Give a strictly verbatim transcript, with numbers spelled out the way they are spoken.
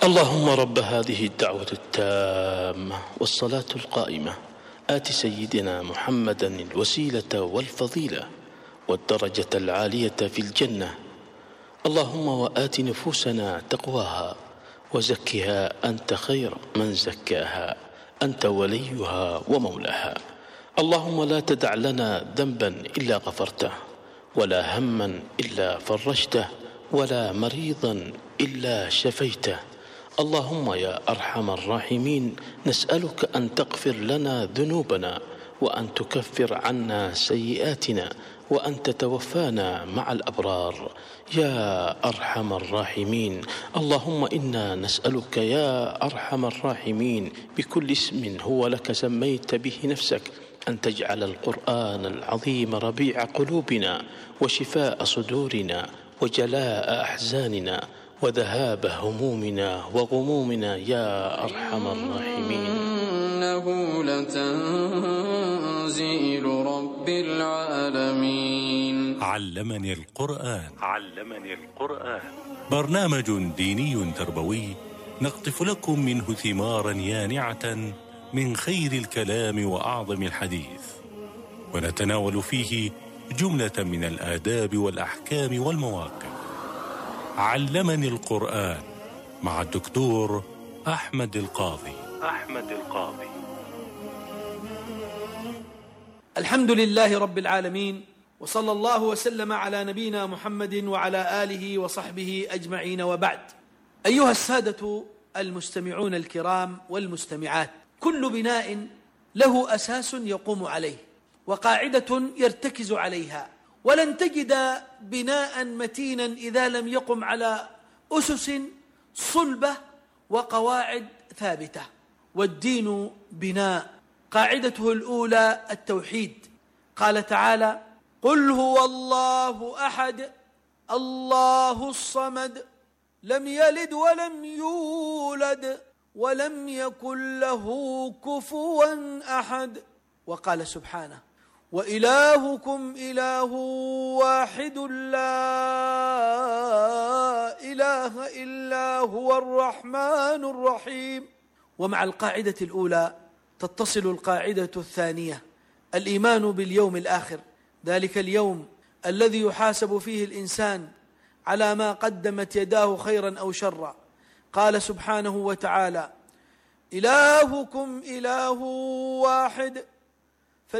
اللهم رب هذه الدعوة التامة والصلاة القائمة آت سيدنا محمدا الوسيلة والفضيلة والدرجة العالية في الجنة. اللهم وآت نفوسنا تقواها وزكها أنت خير من زكاها، أنت وليها ومولاها. اللهم لا تدع لنا ذنبا إلا غفرته، ولا هما إلا فرجته، ولا مريضا إلا شفيته. اللهم يا أرحم الراحمين نسألك أن تغفر لنا ذنوبنا، وأن تكفر عنا سيئاتنا، وأن تتوفانا مع الأبرار يا أرحم الراحمين. اللهم إنا نسألك يا أرحم الراحمين بكل اسم هو لك سميت به نفسك أن تجعل القرآن العظيم ربيع قلوبنا وشفاء صدورنا وجلاء أحزاننا وذهاب همومنا وغمومنا يا أرحم الراحمين. إنه لتنزيل رب العالمين. علمني القرآن. علمني القرآن برنامج ديني تربوي نقطف لكم منه ثمارا يانعة من خير الكلام وأعظم الحديث، ونتناول فيه جملة من الآداب والأحكام والمواقف. علمني القرآن مع الدكتور أحمد القاضي. أحمد القاضي. الحمد لله رب العالمين، وصلى الله وسلم على نبينا محمد وعلى آله وصحبه أجمعين، وبعد. أيها السادة المستمعون الكرام والمستمعات، كل بناء له أساس يقوم عليه وقاعدة يرتكز عليها، ولن تجد بناء متينا إذا لم يقم على أسس صلبة وقواعد ثابتة. والدين بناء، قاعدته الأولى التوحيد. قال تعالى: قل هو الله أحد الله الصمد لم يلد ولم يولد ولم يكن له كفوا أحد. وقال سبحانه: وإلهكم إله واحد لا إله إلا هو الرحمن الرحيم. ومع القاعدة الأولى تتصل القاعدة الثانية: الإيمان باليوم الآخر، ذلك اليوم الذي يحاسب فيه الإنسان على ما قدمت يداه خيرا أو شرا. قال سبحانه وتعالى: إلهكم إله واحد